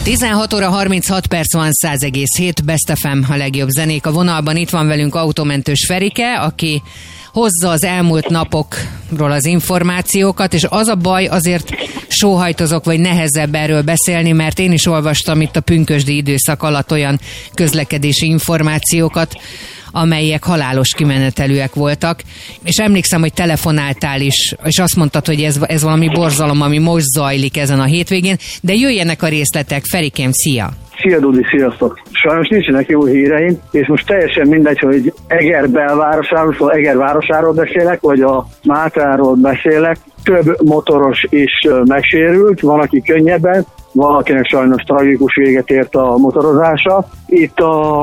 16 óra 36 perc van, 100,7 Best FM, a legjobb zenék. A vonalban itt van velünk autómentős Ferike, aki hozza az elmúlt napokról az információkat, és az a baj, azért sóhajtozok, vagy nehezebb erről beszélni, mert én is olvastam itt a pünkösdi időszak alatt olyan közlekedési információkat, amelyek halálos kimenetelűek voltak, és emlékszem, hogy telefonáltál is, és azt mondtad, hogy ez valami borzalom, ami most zajlik ezen a hétvégén, de jöjjenek a részletek. Ferikém, szia! Szia Dudi, sziasztok! Sajnos nincsenek jó híreim, és most teljesen mindegy, hogy Eger belvárosáról, szóval Eger városáról beszélek, vagy a Mátráról beszélek. Több motoros is megsérült, van, aki könnyebben, valakinek sajnos tragikus véget ért a motorozása. Itt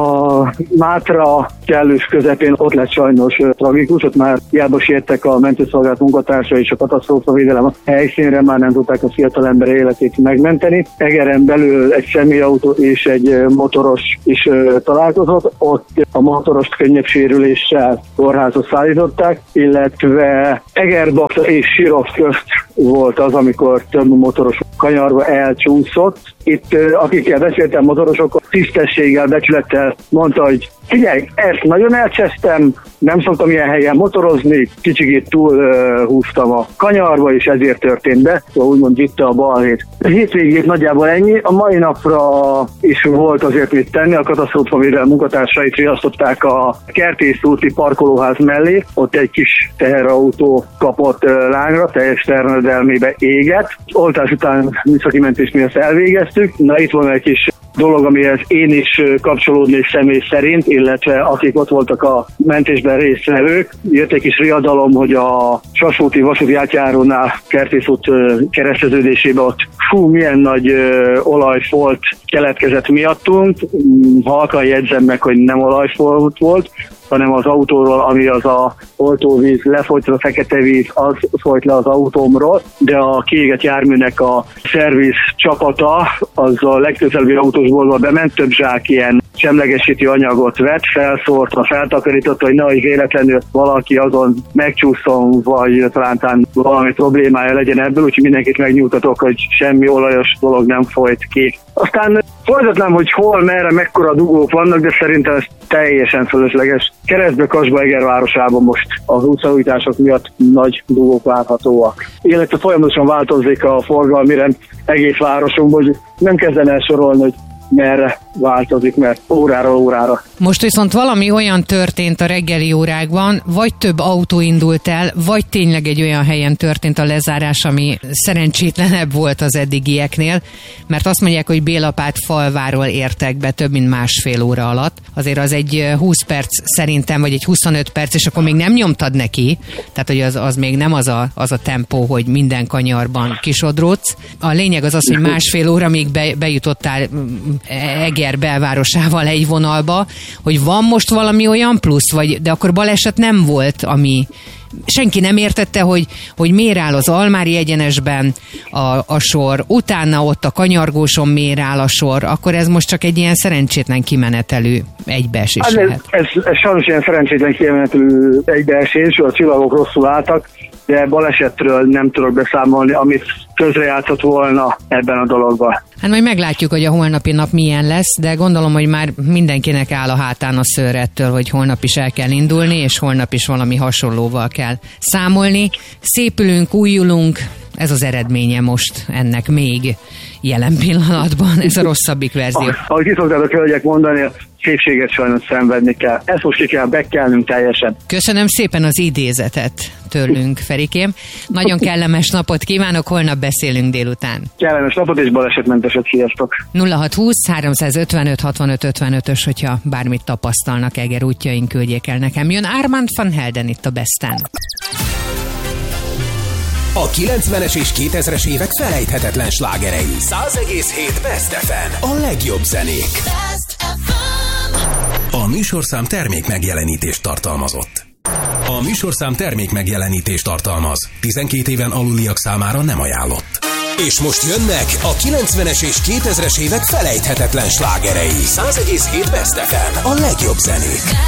a Mátra kellős közepén ott lett sajnos tragikus, ott már hiába sértek a mentőszolgálat munkatársa és a katasztrófavédelem a helyszínre, már nem tudták a fiatalember életét megmenteni. Egeren belül egy személyautó és egy motoros is találkozott, ott a motorost könnyebb sérüléssel kórházhoz szállították, illetve Egerbakta és Sirok közt volt az, amikor több motoros kanyarba elcsúszott. Itt akikkel beszéltem, motorosok tisztességgel, becsülettel mondta, hogy figyelj, ezt nagyon elcsesztem, nem szoktam ilyen helyen motorozni, kicsikét túl húztam a kanyarba, és ezért történt be, szóval úgymond vitte a balhét. A hétvégét nagyjából ennyi, a mai napra is volt azért mit tenni, a katasztrófavédelem munkatársait riasztották a Kertész úti parkolóház mellé, ott egy kis teherautó kapott lángra, teljes terjedelmébe égett. Oltás után műszaki mentés miatt elvégeztük. Na itt van egy kis dolog, amihez én is kapcsolódnék személy szerint, illetve akik ott voltak a mentésben résztvevők. Jött egy kis riadalom, hogy a Sasóti vasúti átjárónál Kertész út kereszteződésében ott milyen nagy olajfolt keletkezett miattunk. Halkan jegyzem meg, hogy nem olajfolt volt, hanem az autóról, ami az a oltóvíz lefolyt, a fekete víz, az folyt le az autómról, de a kiégett járműnek a szerviz csapata az a legközelebbi autósboltba bement, több zsák ilyen semlegesítő anyagot vett, felszórta, feltakarította, hogy nehogy véletlenül valaki azon megcsúszson, vagy talán valami problémája legyen ebből, úgyhogy mindenkit megnyugtatok, hogy semmi olajos dolog nem folyt ki. Aztán folytatnám, hogy hol, merre, mekkora dugók vannak, de szerintem ez teljesen fölösleges. Keresztbe-Kassba, Eger városában most az utcaújítások miatt nagy dugók várhatóak. Illetve folyamatosan változik a forgalmi rend egész városunkban, hogy nem kezdene el sorolni, hogy merre változik, mert óráról órára. Most viszont valami olyan történt a reggeli órákban, vagy több autó indult el, vagy tényleg egy olyan helyen történt a lezárás, ami szerencsétlenebb volt az eddigieknél, mert azt mondják, hogy Bélapát falváról értek be több mint másfél óra alatt. Azért az egy 20 perc szerintem, vagy egy 25 perc, és akkor még nem nyomtad neki, tehát hogy az még nem az a tempó, hogy minden kanyarban kisodródsz. A lényeg az, hogy másfél óra még bejutottál Eger belvárosával egy vonalba, hogy van most valami olyan plusz, de akkor baleset nem volt, ami senki nem értette, hogy miért áll az Almári egyenesben a sor, utána ott a kanyargóson miért áll a sor, akkor ez most csak egy ilyen szerencsétlen kimenetelű egybeesés lehet. Ez sajnos ilyen szerencsétlen kimenetelű egybeesés, a csillagok rosszul álltak, de balesetről nem tudok beszámolni, amit közrejátszott volna ebben a dologban. Hát majd meglátjuk, hogy a holnapi nap milyen lesz, de gondolom, hogy már mindenkinek áll a hátán a szőr ettől, hogy holnap is el kell indulni, és holnap is valami hasonlóval kell számolni. Szépülünk, újulunk, ez az eredménye most ennek még jelen pillanatban, ez a rosszabbik verzió. Ahogy ki szoktátok hölgyek mondani, a szépséget sajnos szenvedni kell. Ezt most ki kell bekelnünk teljesen. Köszönöm szépen az idézetet tőlünk, Ferikém. Nagyon kellemes napot kívánok, holnap beszélünk délután. Kellemes napot és balesetmenteset, sziasztok! 0620 355 65 55-ös, hogyha bármit tapasztalnak Eger útjain, küldjék el nekem. Jön Armand van Helden itt a Besten. A 90-es és 2000-es évek felejthetetlen slágerei. 100,7 Best FM. A legjobb zenék. A műsorszám termék megjelenítést tartalmazott. A műsorszám termék megjelenítést tartalmaz. 12 éven aluliak számára nem ajánlott. És most jönnek a 90-es és 2000-es évek felejthetetlen slágerei. 100,7 Best FM. A legjobb zenék.